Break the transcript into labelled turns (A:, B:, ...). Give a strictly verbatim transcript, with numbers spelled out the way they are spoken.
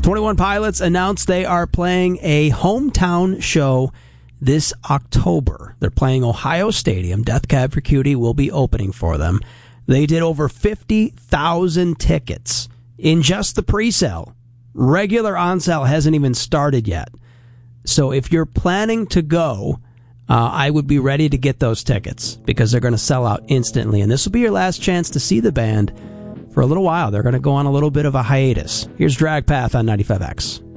A: twenty-one Pilots announced they are playing a hometown show this October. They're playing Ohio Stadium. Death Cab for Cutie will be opening for them. They did over fifty thousand tickets in just the pre-sale. Regular on-sale hasn't even started yet. So if you're planning to go, uh, I would be ready to get those tickets because they're going to sell out instantly. And this will be your last chance to see the band for a little while. They're going to go on a little bit of a hiatus. Here's Drag Path on ninety-five X.